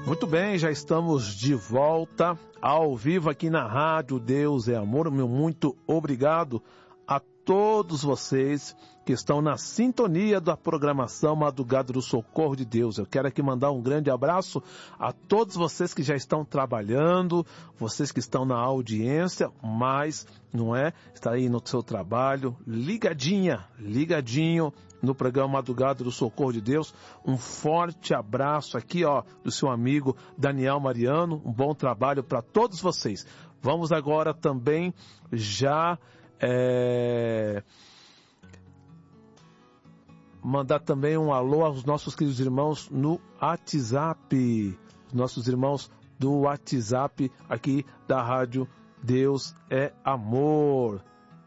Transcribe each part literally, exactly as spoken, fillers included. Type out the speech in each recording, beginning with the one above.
Muito bem, já estamos de volta ao vivo aqui na Rádio Deus é Amor. Meu muito obrigado a todos vocês que estão na sintonia da programação Madrugada do Socorro de Deus. Eu quero aqui mandar um grande abraço a todos vocês que já estão trabalhando, vocês que estão na audiência, mas, não é, está aí no seu trabalho, ligadinha, ligadinho no programa Madrugada do Socorro de Deus. Um forte abraço aqui, ó, do seu amigo Daniel Mariano. Um bom trabalho para todos vocês. Vamos agora também já é, mandar também um alô aos nossos queridos irmãos no WhatsApp. Os nossos irmãos do WhatsApp aqui da Rádio Deus é Amor.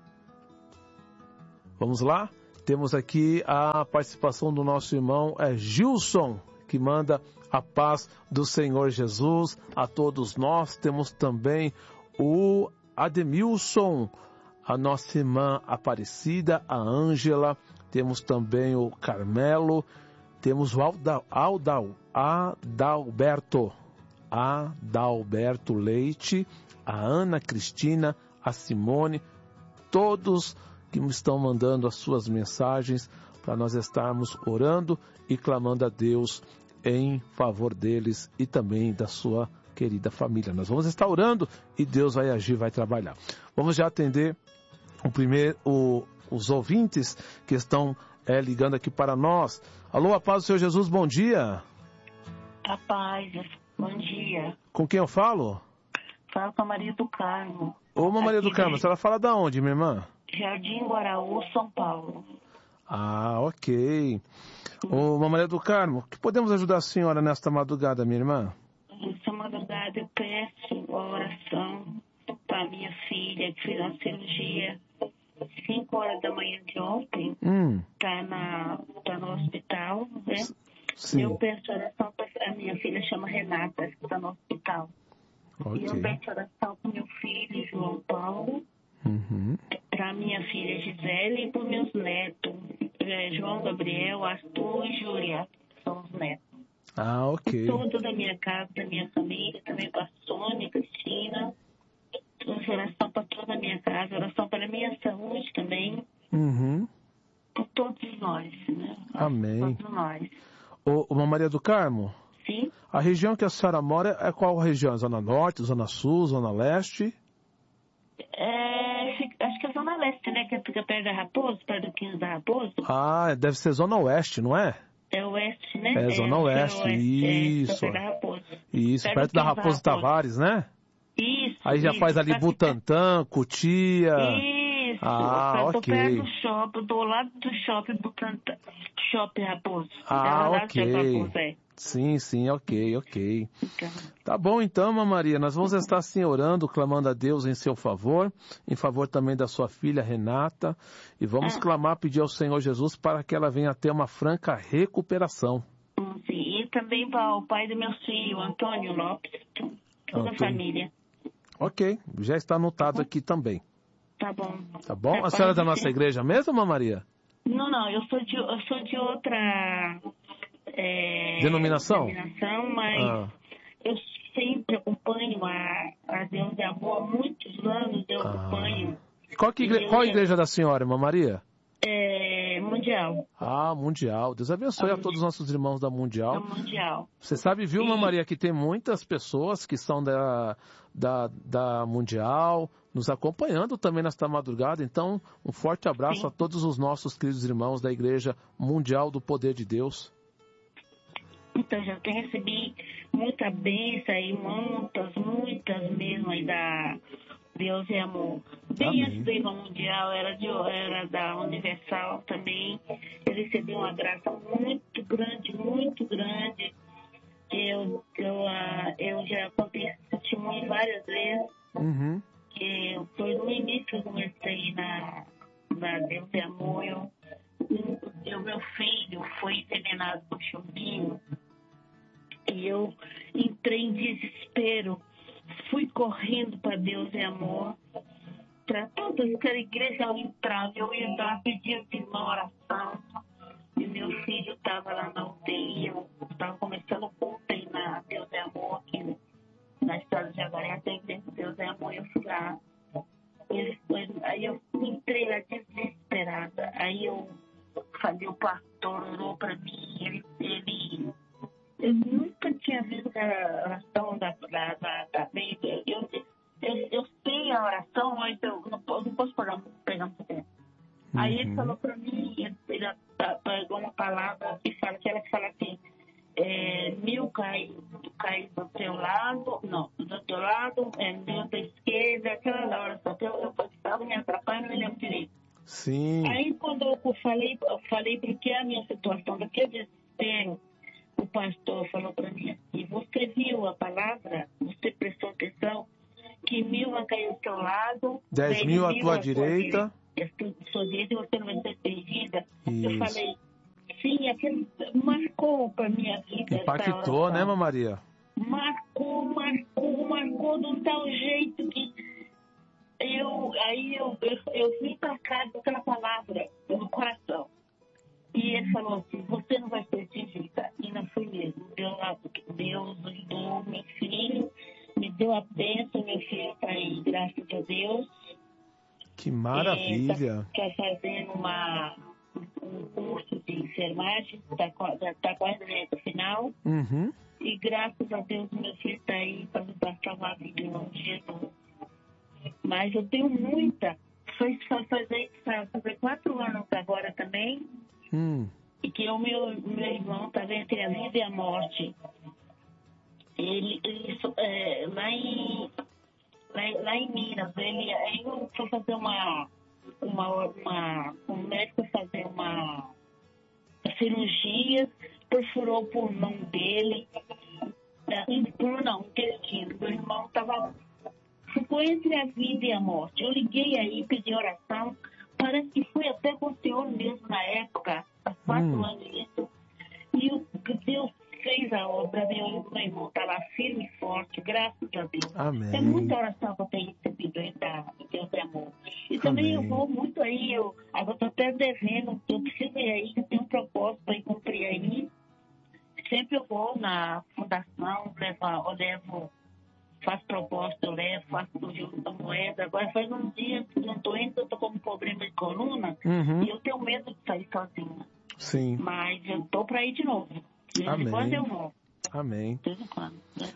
Vamos lá? Temos aqui a participação do nosso irmão é Gilson, que manda a paz do Senhor Jesus a todos nós. Temos também o Ademilson, a nossa irmã Aparecida, a Ângela. Temos também o Carmelo. Temos o Alda, Alda, Adalberto, Adalberto Leite, a Ana Cristina, a Simone, todos que me estão mandando as suas mensagens para nós estarmos orando e clamando a Deus em favor deles e também da sua querida família. Nós vamos estar orando e Deus vai agir, vai trabalhar. Vamos já atender o primeiro, o, os ouvintes que estão é, ligando aqui para nós. Alô, a paz do Senhor Jesus, bom dia. A paz, bom dia. Com quem eu falo? Falo com a Maria do Carmo. Ô, Maria do Carmo, de... a senhora fala da onde, minha irmã? Jardim Guaraú, São Paulo. Ah, ok. Ô, Maria do Carmo, que podemos ajudar a senhora nesta madrugada, minha irmã? Nesta madrugada eu peço a oração para minha filha, que fez uma cirurgia cinco horas da manhã de ontem. Hum. Tá, na, tá no hospital, né? Sim. Eu peço oração para a minha filha, chama Renata, que está no hospital. Okay. E eu peço oração para meu filho, João Paulo. Uhum. Para minha filha Gisele e para os meus netos, é, João Gabriel, Arthur e Júlia, são os netos. Ah, ok. Tudo da minha casa, da minha família, também para a Sônia, Cristina. Oração para toda a minha casa, oração para a minha saúde também. Uhum. Por todos nós, né? Amém. Todos nós. Ô, ô, Maria do Carmo? Sim. A região que a senhora mora é qual região? Zona Norte, Zona Sul, Zona Leste? É, acho que é Zona Leste, né? Que fica perto da Raposo, perto do quinze da Raposo. Ah, deve ser Zona Oeste, não é? É Oeste, né? É, Zona é, Oeste, é oeste, isso. É, perto da Raposo. Isso, perto, perto da Raposo Tavares, né? Isso. Aí já isso, faz ali Butantã, Cotia. Isso. Ah, eu tô ok. perto do shopping, do lado do shopping Butantã. Shopping Raposo. Ah, lá ok. Raposo, é. Sim, sim, ok, ok. Então. Tá bom então, Mamãe Maria, nós vamos estar assim orando, clamando a Deus em seu favor, em favor também da sua filha Renata, e vamos ah. clamar, pedir ao Senhor Jesus para que ela venha a ter uma franca recuperação. Sim, e também para o pai do meu filho, Antônio Lopes, toda Antônio. A família. Ok, já está anotado uhum. aqui também. Tá bom. Tá bom? É, a senhora é da nossa ser. igreja mesmo, Mamãe Maria? Não, não, eu sou de, eu sou de outra... É, denominação? denominação, mas ah. eu sempre acompanho a, a Deus de Amor há muitos anos, eu ah. acompanho. E qual, que igre... qual a igreja da senhora, Mamãe Maria? É, Mundial. Ah, Mundial. Deus abençoe a, a todos os nossos irmãos da Mundial. A Mundial. Você sabe, viu, Mamãe Maria, que tem muitas pessoas que são da, da, da Mundial nos acompanhando também nesta madrugada. Então, um forte abraço Sim. a todos os nossos queridos irmãos da Igreja Mundial do Poder de Deus. Então, já tenho recebido muita bênção aí, muitas, muitas mesmo aí da Deus é Amor. Bem Amém. Antes do Irmão Mundial, era, de, era da Universal também. Eu recebi uma graça muito grande, muito grande. Eu, eu, uh, eu já contei esse testemunho várias vezes. Uhum. Que foi no início que eu comecei na, na Deus é Amor. Eu, o meu filho foi envenenado por chumbinho. E eu entrei em desespero, fui correndo para Deus é Amor, para toda aquela igreja eu entrava, eu ia lá pedindo uma oração, e meu filho estava lá na U T I, eu estava começando a condenar Deus é Amor. aquela oração da, da, da, da Bíblia. Eu, eu, eu sei a oração, mas eu não, eu não posso pegar, pegar muito tempo. Uhum. Aí ele falou para mim, ele, ele pegou uma palavra que fala, que ela fala assim, é, mil cai, cai do teu lado, não, do teu lado, é, mil da esquerda, aquela oração que eu, eu estava me atrapalhando, não me lembro direito. Sim. Aí quando eu falei, eu falei porque a minha situação daquele desespero, o pastor falou para mim assim, você viu a palavra, você prestou atenção, que mil vai cair ao seu lado, dez mil à tua direita, sua direita e você não vai ser perdida. Eu falei, sim, aquele marcou para minha vida. Impactou, né, Maria? Marcou, marcou, marcou de um tal jeito que eu, aí eu, eu, eu vim para casa com aquela palavra no coração. E ele falou assim, você não vai ser atingida. E não foi mesmo. Deus, Deus deu meu filho, me deu a bênção, meu filho está aí, graças a Deus. Que maravilha. Está tá fazendo uma, um curso de enfermagem, está tá quase na reta final. Uhum. E graças a Deus, meu filho está aí para me dar salvar a vida em nome de Jesus. Mas eu tenho muita. Foi só fazer, fazer quatro anos agora também. Hum. E que o meu, meu irmão estava entre a vida e a morte. Ele, ele é, lá, em, lá, lá em Minas, ele, ele foi fazer uma, uma, uma. Um médico foi fazer uma cirurgia, perfurou o pulmão dele. Não, não, intestino. Meu irmão estava. Ficou entre a vida e a morte. Eu liguei aí, pedi oração. Parece que foi até com o Senhor mesmo na época, há quatro hum. anos isso. E o Deus fez a obra, meu, meu irmão está lá firme e forte, graças a Deus. Amém. É muita oração que eu tenho recebido aí da Deus de amor. E também Amém. Eu vou muito aí, eu agora estou até devendo, eu preciso ir aí, eu tenho um propósito para ir cumprir aí. Sempre eu vou na fundação, levo, eu levo. Faço proposta, eu levo, faço do jogo da moeda. Agora faz uns dias que não estou indo, eu estou com um problema de coluna uhum. e eu tenho medo de sair sozinha. Sim. Mas eu estou para ir de novo. De vez em quando eu vou. Amém. De vez em quando.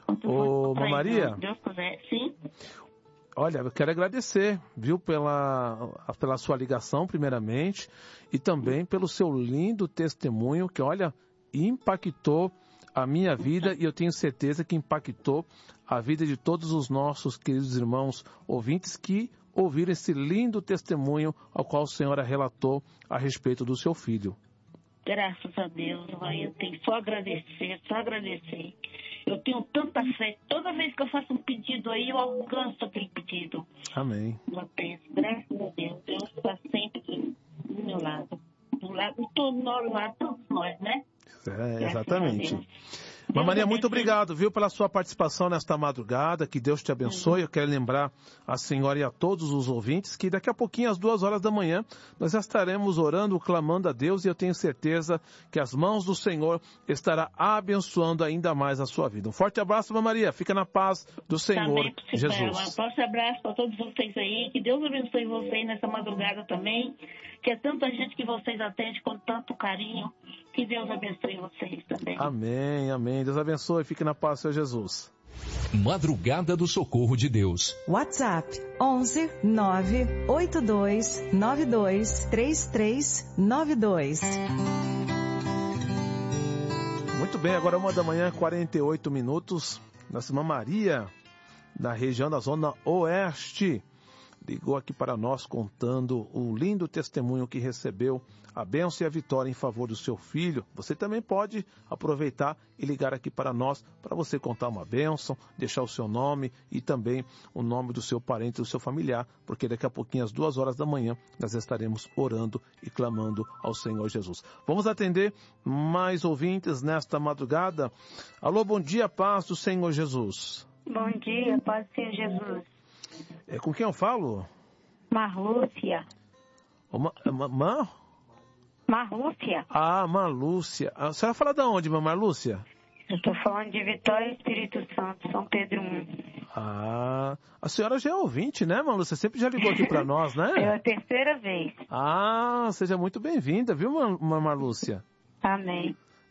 Ô, Maria. Se Deus quiser. Sim. Olha, eu quero agradecer, viu, pela, pela sua ligação, primeiramente, e também pelo seu lindo testemunho, que, olha, impactou a minha vida e eu tenho certeza que impactou a vida de todos os nossos queridos irmãos ouvintes que ouviram esse lindo testemunho ao qual a senhora relatou a respeito do seu filho. Graças a Deus, eu tenho só agradecer, só agradecer. Eu tenho tanta fé, toda vez que eu faço um pedido aí, eu alcanço aquele pedido. Amém. Eu penso, graças a Deus, Deus está sempre do meu lado. Do lado de todos nós, todos nós, né? É, exatamente. Mas Maria, muito obrigado, viu, pela sua participação nesta madrugada, que Deus te abençoe. Eu quero lembrar a senhora e a todos os ouvintes que daqui a pouquinho, às duas horas da manhã, nós já estaremos orando, clamando a Deus, e eu tenho certeza que as mãos do Senhor estará abençoando ainda mais a sua vida. Um forte abraço, Maria, fica na paz do Senhor também, Jesus. Um forte abraço para todos vocês aí, que Deus abençoe vocês nessa madrugada também, que é tanta gente que vocês atendem com tanto carinho. Que Deus abençoe vocês também. Amém, amém. Deus abençoe. Fique na paz, Senhor Jesus. Madrugada do Socorro de Deus. WhatsApp onze nove oito dois nove dois três três nove dois. Muito bem, agora uma da manhã, quarenta e oito minutos. Nossa irmã Maria, da região da Zona Oeste, ligou aqui para nós contando o lindo testemunho que recebeu, a bênção e a vitória em favor do seu filho. Você também pode aproveitar e ligar aqui para nós, para você contar uma bênção, deixar o seu nome e também o nome do seu parente, do seu familiar, porque daqui a pouquinho, às duas horas da manhã, nós estaremos orando e clamando ao Senhor Jesus. Vamos atender mais ouvintes nesta madrugada. Alô, bom dia, paz do Senhor Jesus. Bom dia, paz do Senhor Jesus. É, com quem eu falo? Marlúcia. Oh, ma, ma, ma? Marlúcia. Ah, Marlúcia. A senhora fala de onde, Marlúcia? Eu estou falando de Vitória, Espírito Santo, São Pedro I. Ah, a senhora já é ouvinte, né, Marlúcia? Sempre já ligou aqui para nós, né? É a terceira vez. Ah, seja muito bem-vinda, viu, Mar Marlúcia? Amém.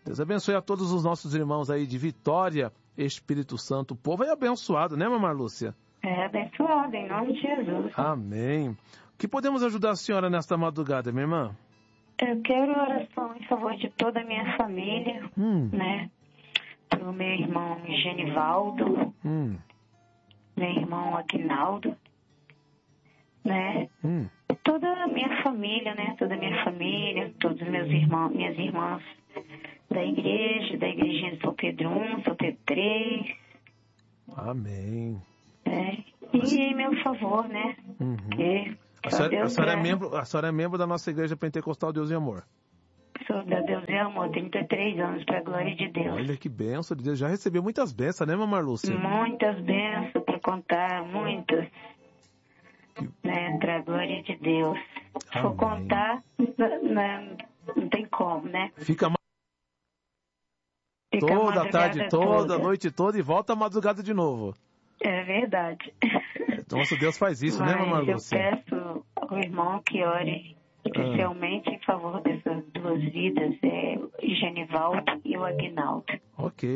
Deus abençoe a todos os nossos irmãos aí de Vitória, Espírito Santo. O povo é abençoado, né, Mamãe Lúcia? É abençoado, em nome de Jesus. Amém. O que podemos ajudar a senhora nesta madrugada, minha irmã? Eu quero oração em favor de toda a minha família, Hum. né? Pro meu irmão Genivaldo, Hum. meu irmão Aguinaldo, né? Hum. Toda a minha família, né? Toda a minha família, todos os meus irmãos, minhas irmãs da igreja, da igrejinha de São Pedro um, São Pedro três. Amém. É. E em meu favor, né? Uhum. Que A só senhora, a, Deus senhora é é. membro, a senhora é membro da nossa igreja pentecostal Deus e Amor. Sou da Deus e Amor, trinta e três anos, para a glória de Deus. Olha que bênção de Deus. Já recebeu muitas bênçãos, né, Mamãe Lúcia? Muitas bênçãos para contar, muitas. Né, para a glória de Deus. Se for Amém. contar, não, não tem como, né? Fica ma- Fica toda a tarde madrugada toda, a noite toda e volta a madrugada de novo. É verdade. Nosso Deus faz isso, né, Mas Mamãe eu Lúcia? peço ao irmão que ore especialmente em favor dessas duas vidas, é, o Genivaldo e o Aguinaldo. Ok.